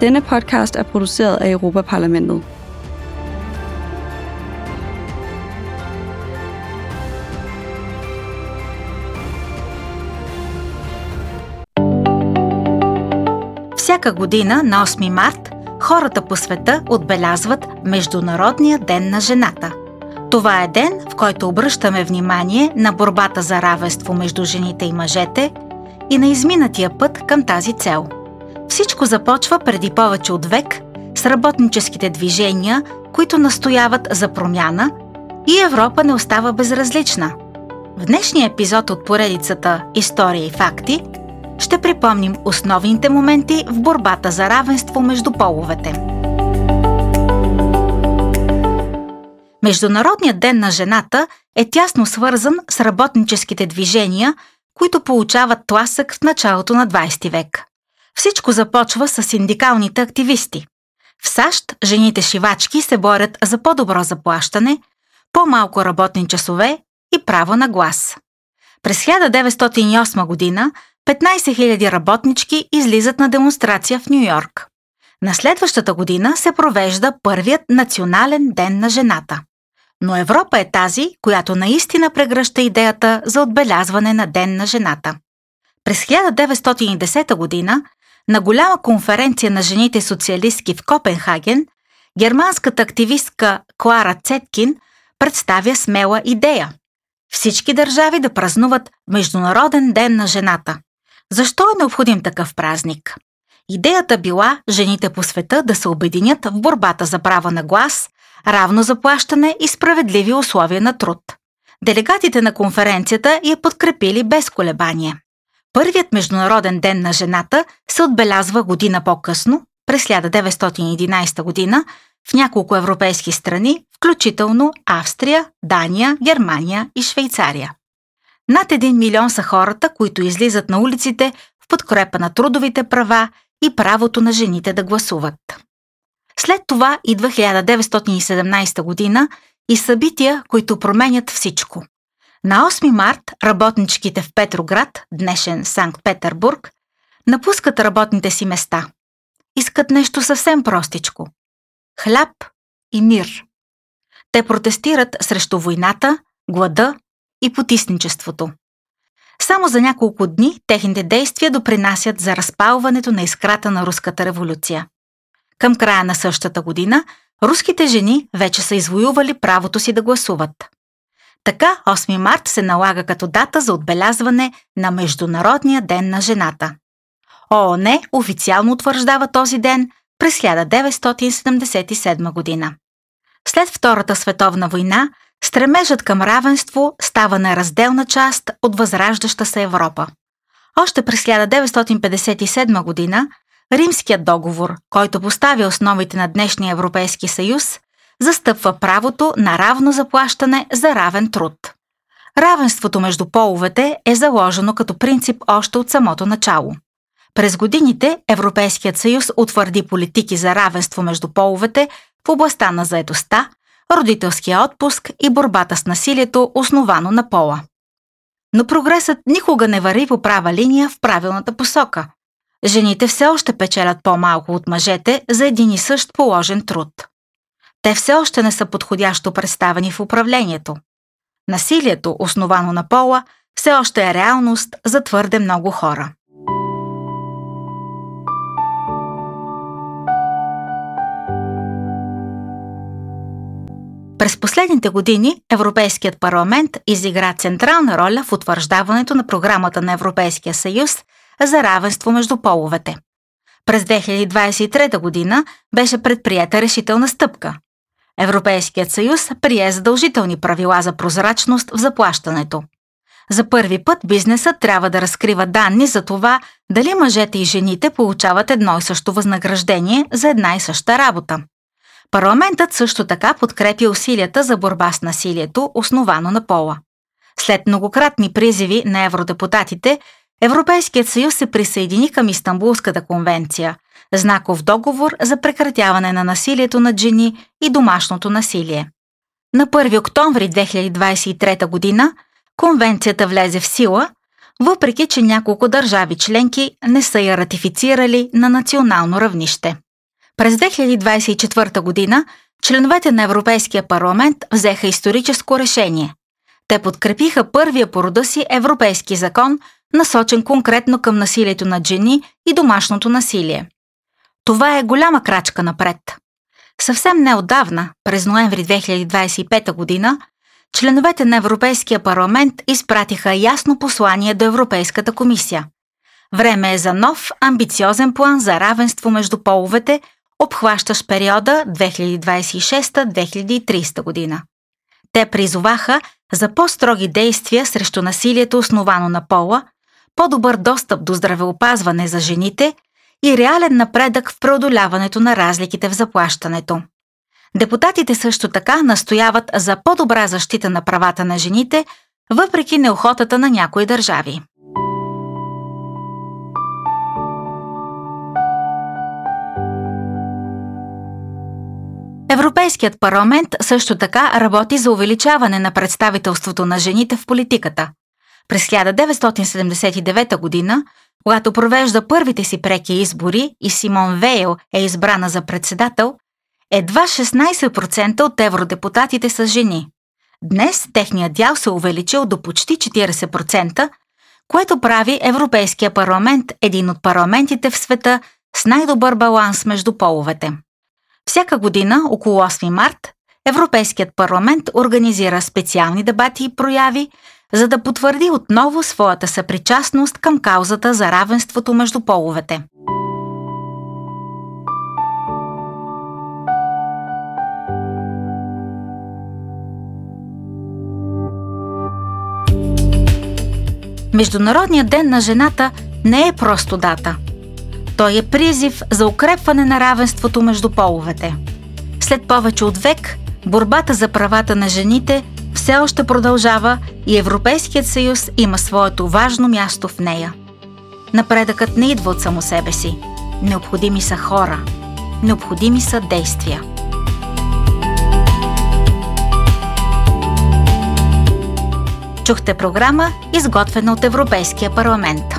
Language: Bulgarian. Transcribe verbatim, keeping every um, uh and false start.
Denne podcast er produceret af Europa-Parlamentet. Всяка година на осми март хората по света отбелязват Международния ден на жената. Това е ден, в който обръщаме внимание на борбата за равенство между жените и мъжете и на изминатия път към тази цел. Всичко започва преди повече от век с работническите движения, които настояват за промяна, и Европа не остава безразлична. В днешния епизод от поредицата История и факти ще припомним основните моменти в борбата за равенство между половете. Международният ден на жената е тясно свързан с работническите движения, които получават тласък в началото на двадесети век. Всичко започва с синдикалните активисти. В САЩ жените шивачки се борят за по-добро заплащане, по-малко работни часове и право на глас. През хиляда деветстотин и осма година петнадесет хиляди работнички излизат на демонстрация в Ню-Йорк. На следващата година се провежда първият национален ден на жената. Но Европа е тази, която наистина прегръща идеята за отбелязване на Ден на жената. През хиляда деветстотин и десета година на голяма конференция на жените социалистки в Копенхаген, германската активистка Клара Цеткин представя смела идея – всички държави да празнуват Международен ден на жената. Защо е необходим такъв празник? Идеята била жените по света да се обединят в борбата за право на глас, равно заплащане и справедливи условия на труд. Делегатите на конференцията я подкрепили без колебание. Първият Международен ден на жената се отбелязва година по-късно, през хиляда деветстотин и единадесета година, в няколко европейски страни, включително Австрия, Дания, Германия и Швейцария. Над един милион са хората, които излизат на улиците в подкрепа на трудовите права и правото на жените да гласуват. След това идва хиляда деветстотин и седемнадесета година и събития, които променят всичко. На осми март работничките в Петроград, днешен Санкт-Петербург, напускат работните си места. Искат нещо съвсем простичко – хляб и мир. Те протестират срещу войната, глада и потисничеството. Само за няколко дни техните действия допринасят за разпалването на искрата на руската революция. Към края на същата година руските жени вече са извоювали правото си да гласуват. Така осми март се налага като дата за отбелязване на Международния ден на жената. ООН официално утвърждава този ден през хиляда деветстотин седемдесет и седма година. След Втората световна война стремежът към равенство става неразделна част от възраждаща се Европа. Още през хиляда деветстотин петдесет и седма година Римският договор, който поставя основите на днешния Европейски съюз, застъпва правото на равно заплащане за равен труд. Равенството между половете е заложено като принцип още от самото начало. През годините Европейският съюз утвърди политики за равенство между половете в областта на заетостта, родителския отпуск и борбата с насилието, основано на пола. Но прогресът никога не върви по права линия в правилната посока. Жените все още печелят по-малко от мъжете за един и същ положен труд. Те все още не са подходящо представени в управлението. Насилието, основано на пола, все още е реалност за твърде много хора. През последните години Европейският парламент изигра централна роля в утвърждаването на програмата на Европейския съюз за равенство между половете. През две хиляди двадесет и трета година беше предприета решителна стъпка. Европейският съюз прие задължителни правила за прозрачност в заплащането. За първи път бизнесът трябва да разкрива данни за това дали мъжете и жените получават едно и също възнаграждение за една и съща работа. Парламентът също така подкрепи усилията за борба с насилието, основано на пола. След многократни призиви на евродепутатите, Европейският съюз се присъедини към Истанбулската конвенция, знаков договор за прекратяване на насилието над жени и домашното насилие. На първи октомври две хиляди двадесет и трета година конвенцията влезе в сила, въпреки че няколко държави членки не са я ратифицирали на национално равнище. През две хиляди двадесет и четвърта година членовете на Европейския парламент взеха историческо решение. Те подкрепиха първия по рода си европейски закон, насочен конкретно към насилието над жени и домашното насилие. Това е голяма крачка напред. Съвсем неотдавна, през ноември две хиляди двадесет и пета година, членовете на Европейския парламент изпратиха ясно послание до Европейската комисия. Време е за нов, амбициозен план за равенство между половете, обхващащ периода две хиляди двадесет и шеста до две хиляди и тридесета година. Те призоваха за по-строги действия срещу насилието, основано на пола, по-добър достъп до здравеопазване за жените и реален напредък в преодоляването на разликите в заплащането. Депутатите също така настояват за по-добра защита на правата на жените, въпреки неохотата на някои държави. Европейският парламент също така работи за увеличаване на представителството на жените в политиката. През хиляда деветстотин седемдесет и девета година, когато провежда първите си преки избори и Симон Вейл е избрана за председател, едва шестнадесет процента от евродепутатите са жени. Днес техният дял се увеличил до почти четиридесет процента, което прави Европейския парламент един от парламентите в света с най-добър баланс между половете. Всяка година, около осми март, Европейският парламент организира специални дебати и прояви, за да потвърди отново своята съпричастност към каузата за равенството между половете. Международният ден на жената не е просто дата. Той е призив за укрепване на равенството между половете. След повече от век, борбата за правата на жените все още продължава и Европейският съюз има своето важно място в нея. Напредъкът не идва от само себе си. Необходими са хора. Необходими са действия. Чухте програма, изготвена от Европейския парламент.